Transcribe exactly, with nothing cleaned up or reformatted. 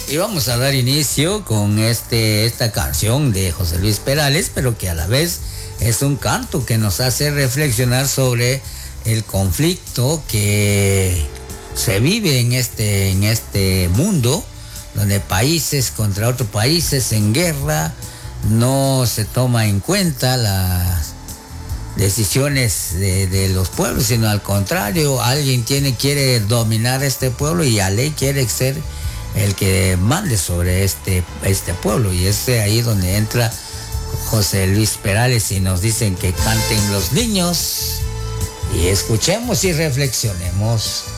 Y vamos a dar inicio con este, esta canción de José Luis Perales, pero que a la vez es un canto que nos hace reflexionar sobre el conflicto que se vive en este, en este mundo, donde países contra otros países en guerra, no se toma en cuenta las decisiones de, de los pueblos, sino al contrario, alguien tiene, quiere dominar este pueblo y a ley quiere ser el que mande sobre este, este pueblo. Y es ahí donde entra José Luis Perales y nos dicen que canten los niños y escuchemos y reflexionemos.